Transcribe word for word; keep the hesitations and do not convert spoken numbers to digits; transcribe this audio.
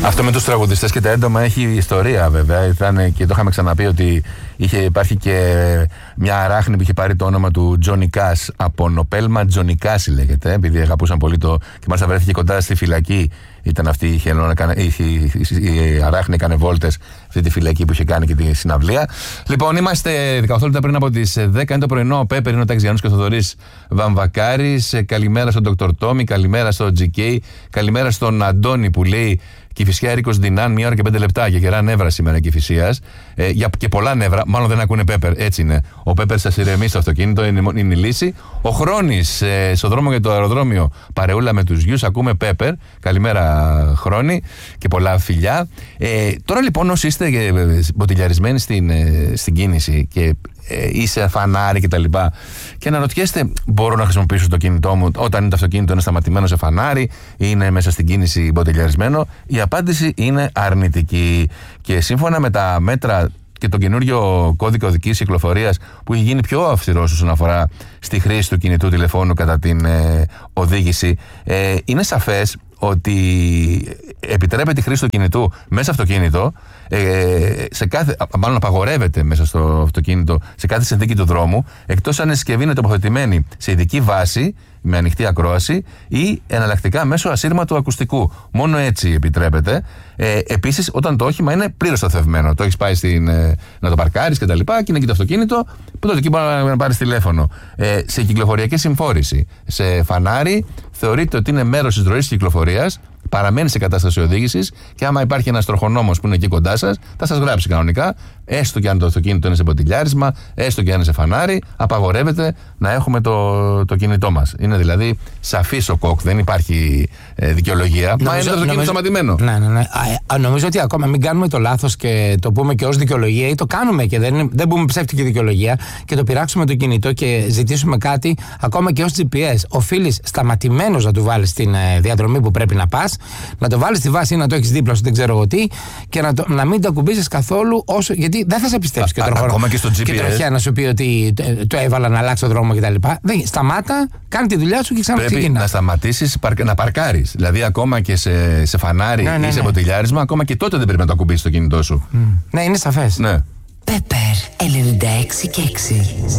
Αυτό με τους τραγουδιστές και τα έντομα έχει ιστορία βέβαια. Ήταν, και το είχαμε ξαναπεί ότι είχε, υπάρχει και μια αράχνη που είχε πάρει το όνομα του Τζόνι Κάς από νοπέλμα Τζόνι Κάση λέγεται, επειδή αγαπούσαν πολύ το. Και μάλιστα βρέθηκε κοντά στη φυλακή. Ήταν αυτή η, η, η, η αράχνη, έκανε βόλτες αυτή τη φυλακή που είχε κάνει και τη συναυλία. Λοιπόν, είμαστε δεκαοκτώ λεπτά πριν από τις δέκα, είναι το πρωινό. Ο Πέπερ είναι ο Ταξιανός και ο Θοδωρής Βαμβακάρης. Καλημέρα στον Δόκτωρ Τόμι, καλημέρα στο τζι κέι, καλημέρα στον Αντώνη που λέει Κηφισιά Έρικος Ντινάν, μία ώρα και πέντε λεπτά για γερά νεύρα σήμερα Κηφισίας. Ε, για, και πολλά νεύρα, μάλλον δεν ακούνε Πέπερ, έτσι είναι. Ο Πέπερ σας ηρεμεί στο αυτοκίνητο, είναι, είναι η λύση. Ο Χρόνης ε, στο δρόμο για το αεροδρόμιο, παρεούλα με τους γιους, ακούμε Πέπερ. Καλημέρα Χρόνη και πολλά φιλιά. Ε, τώρα λοιπόν όσοι είστε ε, μποτιλιαρισμένοι στην, ε, στην κίνηση και ε, ή σε φανάρι και τα λοιπά και αναρωτιέστε, μπορώ να χρησιμοποιήσω το κινητό μου όταν είναι το αυτοκίνητο είναι σταματημένο σε φανάρι ή είναι μέσα στην κίνηση μποτιλιαρισμένο? Η απάντηση είναι αρνητική. Και σύμφωνα με τα μέτρα και τον καινούριο κώδικα οδικής κυκλοφορίας που έχει γίνει πιο αυστηρός όσον αφορά στη χρήση του κινητού τηλεφώνου κατά την ε, οδήγηση, ε, είναι σαφές ότι επιτρέπεται η χρήση του κινητού μέσα στο αυτοκίνητο, ε, σε κάθε, μάλλον απαγορεύεται μέσα στο αυτοκίνητο σε κάθε συνθήκη του δρόμου, εκτός αν η συσκευή είναι τοποθετημένη σε ειδική βάση με ανοιχτή ακρόαση ή εναλλακτικά μέσω ασύρματου ακουστικού. Μόνο έτσι επιτρέπεται. Ε, επίσης, όταν το όχημα είναι πλήρως σταθευμένο, το έχεις πάει στην, ε, να το παρκάρεις και τα λοιπά, και είναι εκεί το αυτοκίνητο, που τότε εκεί μπορεί να πάρεις τηλέφωνο. Ε, σε κυκλοφοριακή συμφόρηση, σε φανάρι, θεωρείται ότι είναι μέρος της ροής της κυκλοφορίας, παραμένει σε κατάσταση οδήγησης και άμα υπάρχει ένας τροχονόμος που είναι εκεί κοντά σας, θα σας γράψει κανονικά, έστω και αν το αυτοκίνητο είναι σε μποτιλιάρισμα, έστω και αν είναι σε φανάρι, απαγορεύεται να έχουμε το, το κινητό μας. Είναι δηλαδή σαφής ο κοκ, δεν υπάρχει ε, δικαιολογία. Νομίζω, μα είναι το αυτοκίνητο σταματημένο. Ναι, ναι, ναι. Α, νομίζω ότι ακόμα μην κάνουμε το λάθος και το πούμε και ως δικαιολογία, ή το κάνουμε και δεν, δεν πούμε ψεύτικη δικαιολογία και το πειράξουμε το κινητό και ζητήσουμε κάτι ακόμα και ως τζι πι ες. Οφείλεις σταματημένος να του βάλεις την ε, διαδρομή που πρέπει να πας, να το βάλεις στη βάση ή να το έχεις δίπλα σου, δεν ξέρω εγώ τι, και να, το, να μην το ακουμπήσεις καθόλου όσο. Γιατί δεν θα σε πιστέψει και ο τροχός. Ακόμα και στο τζι πι ες. Και τροχιά να σου πει ότι το, το έβαλα να αλλάξω δρόμο κτλ. Σταμάτα, κάνει τη δουλειά σου και ξαναξεκινά. Πρέπει να σταματήσεις να παρκάρεις. Δηλαδή, ακόμα και σε, σε φανάρι ναι, ναι, ή σε ναι. μποτιλιάρισμα, ακόμα και τότε δεν πρέπει να το ακουμπήσεις το κινητό σου. Mm. Ναι, είναι σαφές. Ναι. Πέπερ ενενήντα έξι και έξι.